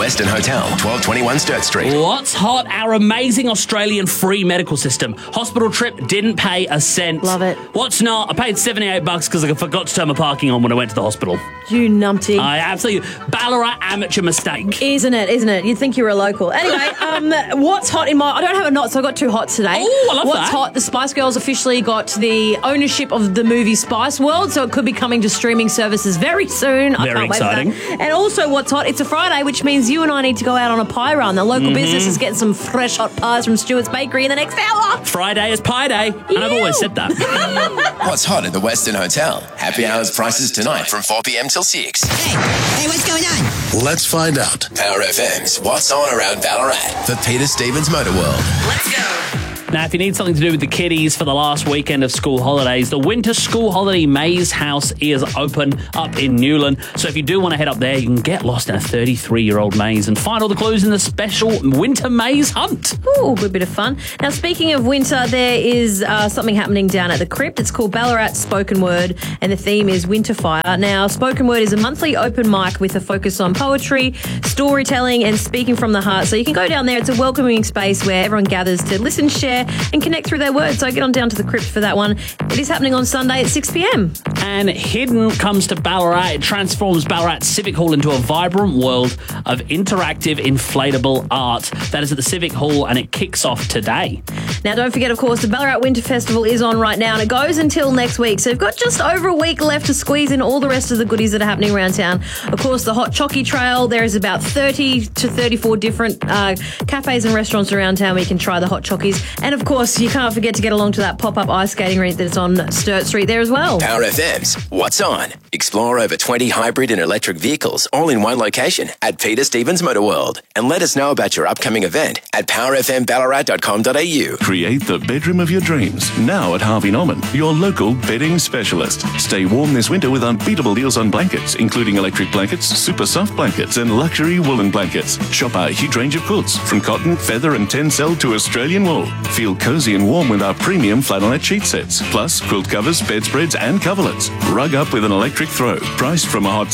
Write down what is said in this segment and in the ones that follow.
Western Hotel, 1221 Sturt Street. What's hot? Our amazing Australian free medical system. Hospital trip, didn't pay a cent. Love it. What's not? I paid $78 because I forgot to turn my parking on when I went to the hospital. You numpty. I absolutely... Ballarat amateur mistake. Isn't it? You'd think you were a local. Anyway, what's hot in my... I don't have a not, so I got two hots today. Oh, I love What's that. hot? The Spice Girls officially got the ownership of the movie Spice World, so it could be coming to streaming services very soon. I Very can't wait for exciting. that. And also, what's hot? It's a Friday, which means you and I need to go out on a pie run. The local business is getting some fresh hot pies from Stewart's Bakery in the next hour. Friday is pie day, and I've always said that. What's hot at the Western Hotel? Happy hours prices tonight from 4 p.m. till 6. Hey, what's going on? Let's find out. Power FM's What's On Around Ballarat for Peter Stevens Motor World. Let's go. Now, if you need something to do with the kiddies for the last weekend of school holidays, the Winter School Holiday Maze House is open up in Newland. So if you do want to head up there, you can get lost in a 33-year-old maze and find all the clues in the special Winter Maze Hunt. Ooh, good bit of fun. Now, speaking of winter, there is something happening down at the Crypt. It's called Ballarat Spoken Word, and the theme is Winter Fire. Now, Spoken Word is a monthly open mic with a focus on poetry, storytelling, and speaking from the heart. So you can go down there. It's a welcoming space where everyone gathers to listen, share, and connect through their words. So get on down to the Crypt for that one. It is happening on Sunday at 6 p.m. And Hidden comes to Ballarat. It transforms Ballarat Civic Hall into a vibrant world of interactive inflatable art. That is at the Civic Hall, and it kicks off today. Now, don't forget, of course, the Ballarat Winter Festival is on right now, and it goes until next week. So you've got just over a week left to squeeze in all the rest of the goodies that are happening around town. Of course, the Hot Chocky Trail. There is about 30 to 34 different cafes and restaurants around town where you can try the hot chockies. And, of course, you can't forget to get along to that pop-up ice skating rink that's on Sturt Street there as well. Power FM's What's On? Explore over 20 hybrid and electric vehicles all in one location at Peter Stevens Motor World. And let us know about your upcoming event at powerfmballarat.com.au. Create the bedroom of your dreams now at Harvey Norman, your local bedding specialist. Stay warm this winter with unbeatable deals on blankets, including electric blankets, super soft blankets, and luxury woolen blankets. Shop our huge range of quilts, from cotton, feather, and tencel to Australian wool. Feel cozy and warm with our premium flannelette sheet sets, plus quilt covers, bedspreads, and coverlets. Rug up with an electric throw, priced from a hot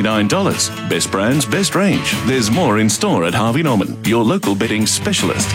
$79. Best brands, best range. There's more in store at Harvey Norman, your local bedding specialist.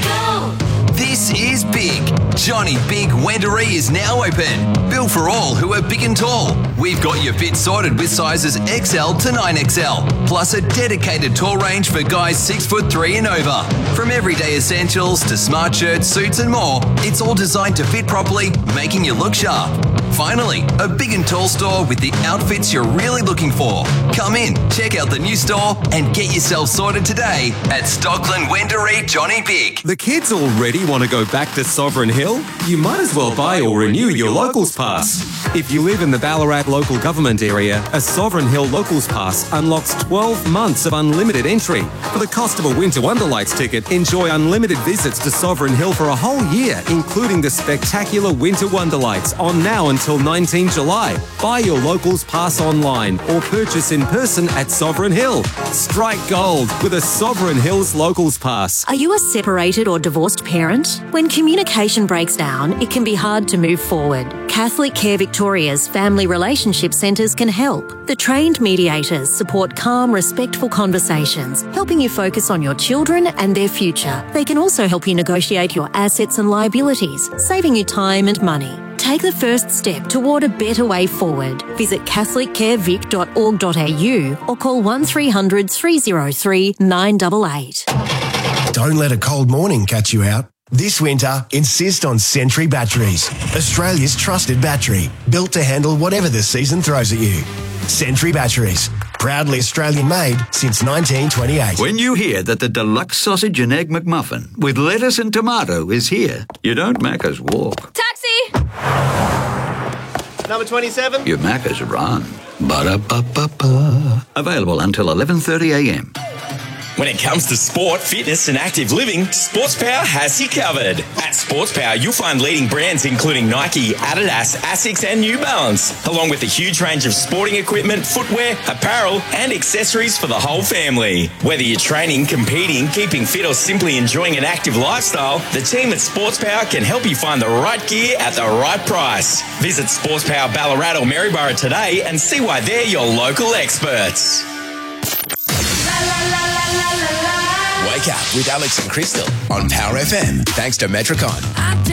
This is big. Johnny Big Wendouree is now open. Built for all who are big and tall. We've got your fit sorted with sizes XL to 9XL, plus a dedicated tall range for guys 6'3" and over. From everyday essentials to smart shirts, suits and more, it's all designed to fit properly, making you look sharp. Finally, a big and tall store with the outfits you're really looking for. Come in, check out the new store and get yourself sorted today at Stockland Wendouree Johnny Big. The kids already want to go back to Sovereign Hill? You might as well buy or renew your Locals Pass. If you live in the Ballarat local government area, a Sovereign Hill Locals Pass unlocks 12 months of unlimited entry. For the cost of a Winter Wonderlights ticket, enjoy unlimited visits to Sovereign Hill for a whole year, including the spectacular Winter Wonderlights on now until 19 July. Buy your Locals Pass online or purchase in person at Sovereign Hill. Strike gold with a Sovereign Hills Locals Pass. Are you a separated or divorced parent? When communication breaks down, it can be hard to move forward. Catholic Care Victoria's Family Relationship Centres can help. The trained mediators support calm, respectful conversations, helping you focus on your children and their future. They can also help you negotiate your assets and liabilities, saving you time and money. Take the first step toward a better way forward. Visit catholiccarevic.org.au or call 1300 303 988. Don't let a cold morning catch you out. This winter, insist on Sentry Batteries, Australia's trusted battery, built to handle whatever the season throws at you. Sentry Batteries, proudly Australian made since 1928. When you hear that the deluxe sausage and egg McMuffin with lettuce and tomato is here, you don't Macca's walk. Taxi! Number 27. You Macca's run. Ba-da-ba-ba-ba. Available until 11:30 a.m. When it comes to sport, fitness and active living, Sports Power has you covered. At Sports Power, you'll find leading brands including Nike, Adidas, Asics and New Balance, along with a huge range of sporting equipment, footwear, apparel and accessories for the whole family. Whether you're training, competing, keeping fit or simply enjoying an active lifestyle, the team at Sports Power can help you find the right gear at the right price. Visit Sports Power Ballarat or Maryborough today and see why they're your local experts. La la la la la la la. Wake Up with Alex and Crystal on Power FM. Thanks to Metricon.